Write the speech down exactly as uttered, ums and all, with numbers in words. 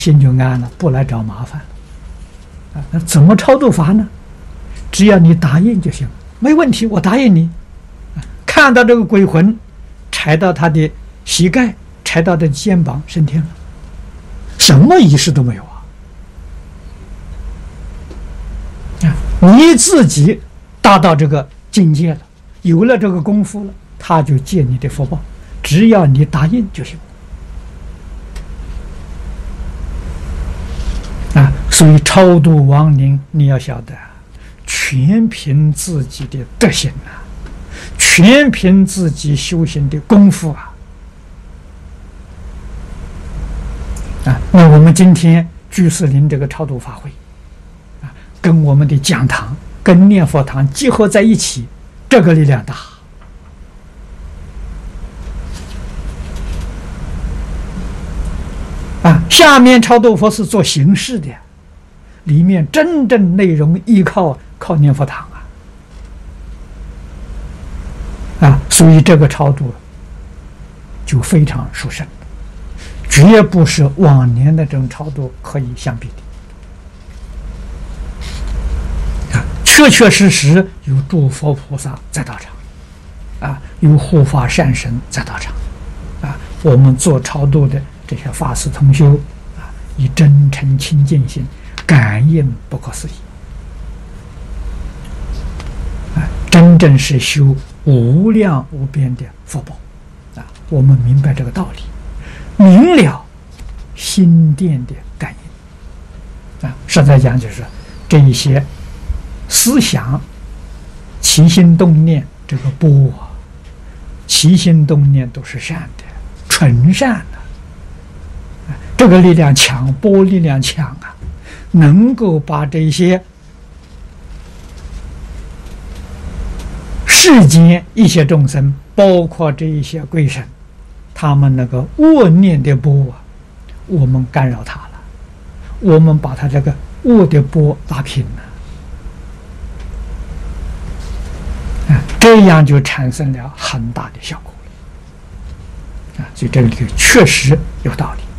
心就安了，不来找麻烦了。啊，那怎么超度法呢？只要你答应就行，没问题，我答应你。啊，看到这个鬼魂踩到他的膝盖，踩到他的肩膀，升天了，什么仪式都没有啊！啊，你自己达到这个境界了，有了这个功夫了，他就借你的福报，只要你答应就行。啊，所以超度亡灵，你要晓得，全凭自己的德行啊，全凭自己修行的功夫啊。啊，那我们今天居士林这个超度法会，啊，跟我们的讲堂、跟念佛堂结合在一起，这个力量大。啊，下面超度佛是做形式的，里面真正内容依靠靠念佛堂啊，啊，所以这个超度就非常殊胜，绝不是往年的这种超度可以相比的。啊，确确实实有诸佛菩萨在道场，啊，有护法善神在道场，啊，我们做超度的这些法师同修啊，以真诚清净心感应不可思议啊，真正是修无量无边的福报啊！我们明白这个道理，明了心殿的感应啊。实在讲，就是这一些思想起心动念，这个波啊，起心动念都是善的，纯善的。这个力量强，波力量强啊，能够把这些世间一些众生，包括这一些鬼神，他们那个恶念的波啊，我们干扰他了，我们把他这个恶的波拉平了，啊，这样就产生了很大的效果了，啊，所以这个确实有道理。